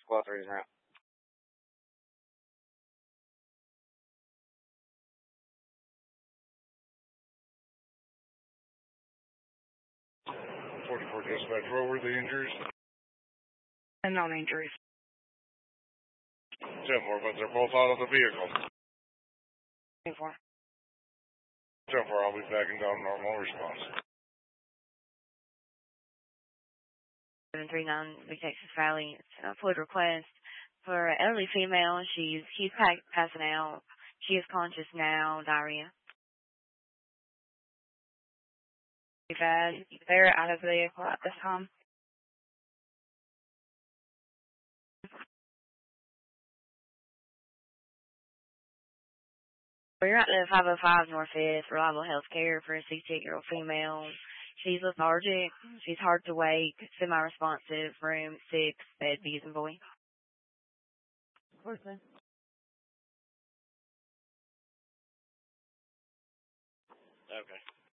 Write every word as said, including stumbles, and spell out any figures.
Squad three is route. forty-four dispatch, what were the injuries? Unknown injuries. ten four, but they're both out of the vehicle. ten four. ten four, I'll be backing down normal response. seven three nine, Big Texas Valley. It's a fluid request for an elderly female. She's he's passing out. She is conscious now. Diarrhea. We've had they're out of the vehicle at this time. We're at the five oh five North Fifth, Reliable Health Care for a sixty-eight-year-old female. She's lethargic. She's hard to wake, semi-responsive, room six, bed, B as in boy. Horseman. Okay.